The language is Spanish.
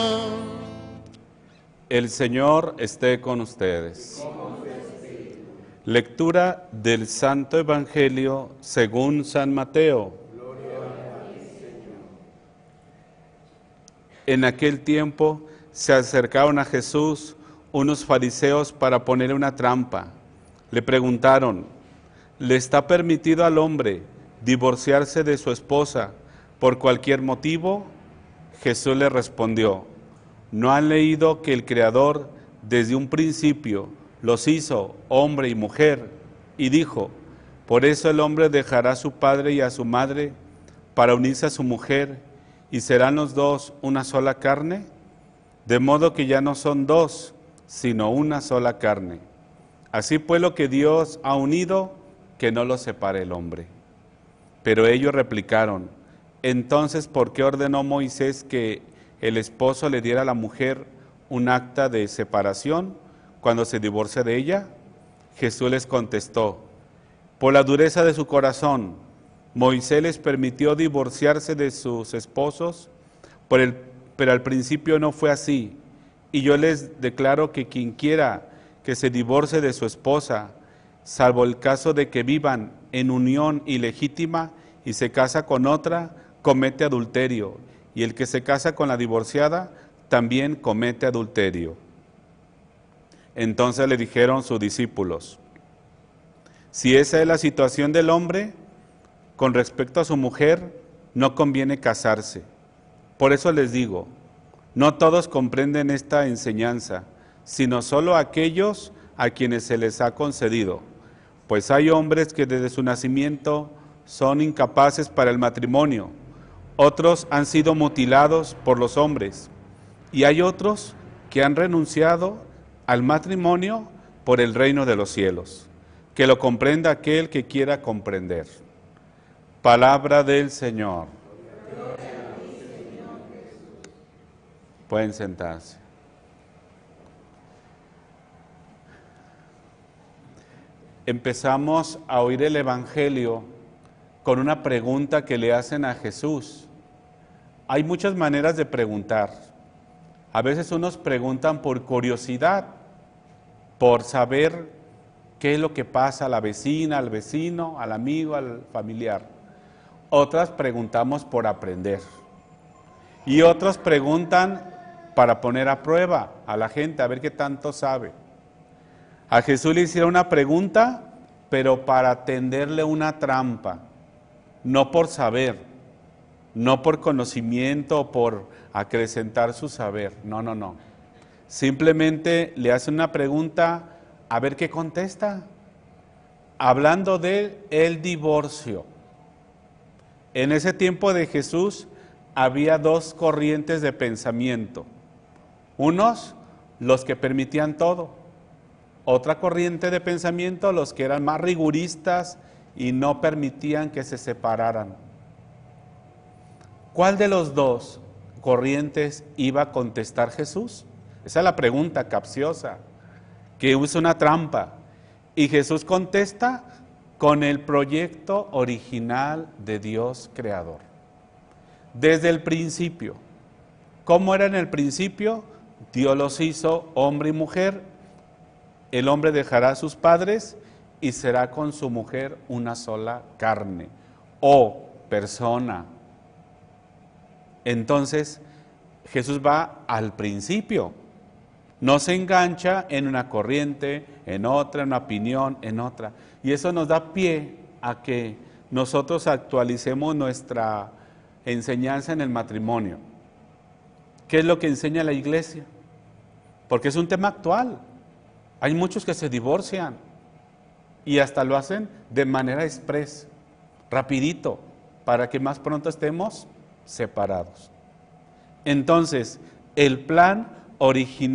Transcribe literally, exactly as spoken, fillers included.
El Señor esté con ustedes. Lectura del Santo Evangelio según San Mateo. En aquel tiempo se acercaron a Jesús unos fariseos para ponerle una trampa. Le preguntaron: ¿le está permitido al hombre divorciarse de su esposa por cualquier motivo? Jesús le respondió: ¿no han leído que el Creador desde un principio los hizo hombre y mujer? Y dijo: por eso el hombre dejará a su padre y a su madre para unirse a su mujer, y serán los dos una sola carne. De modo que ya no son dos, sino una sola carne. Así pues, lo que Dios ha unido, que no lo separe el hombre. Pero ellos replicaron: entonces, ¿por qué ordenó Moisés que el esposo le diera a la mujer un acta de separación cuando se divorcia de ella? Jesús les contestó: por la dureza de su corazón, Moisés les permitió divorciarse de sus esposos, por el, pero al principio no fue así. Y yo les declaro que quien quiera que se divorcie de su esposa, salvo el caso de que vivan en unión ilegítima y se casa con otra, comete adulterio, y el que se casa con la divorciada también comete adulterio. Entonces le dijeron sus discípulos: si esa es la situación del hombre, con respecto a su mujer, no conviene casarse. Por eso les digo, no todos comprenden esta enseñanza, sino solo aquellos a quienes se les ha concedido. Pues hay hombres que desde su nacimiento son incapaces para el matrimonio, otros han sido mutilados por los hombres, y hay otros que han renunciado al matrimonio por el reino de los cielos. Que lo comprenda aquel que quiera comprender. Palabra del Señor. Pueden sentarse. Empezamos a oír el Evangelio con una pregunta que le hacen a Jesús. Hay muchas maneras de preguntar. A veces unos preguntan por curiosidad, por saber qué es lo que pasa a la vecina, al vecino, al amigo, al familiar. Otras preguntamos por aprender. Y otros preguntan para poner a prueba a la gente, a ver qué tanto sabe. A Jesús le hicieron una pregunta, pero para tenderle una trampa. No por saber, no por conocimiento o por acrecentar su saber. No, no, no. Simplemente le hacen una pregunta a ver qué contesta. Hablando de el divorcio. En ese tiempo de Jesús había dos corrientes de pensamiento. Unos, los que permitían todo. Otra corriente de pensamiento, los que eran más riguristas y no permitían que se separaran. ¿Cuál de los dos corrientes iba a contestar Jesús? Esa es la pregunta capciosa, que usa una trampa. Y Jesús contesta con el proyecto original de Dios creador. Desde el principio. ¿Cómo era en el principio? Dios los hizo hombre y mujer. El hombre dejará a sus padres y será con su mujer una sola carne o persona. Entonces, Jesús va al principio. No se engancha en una corriente, en otra, en una opinión, en otra. Y eso nos da pie a que nosotros actualicemos nuestra enseñanza en el matrimonio. ¿Qué es lo que enseña la iglesia? Porque es un tema actual. Hay muchos que se divorcian y hasta lo hacen de manera express, rapidito, para que más pronto estemos separados. Entonces, el plan original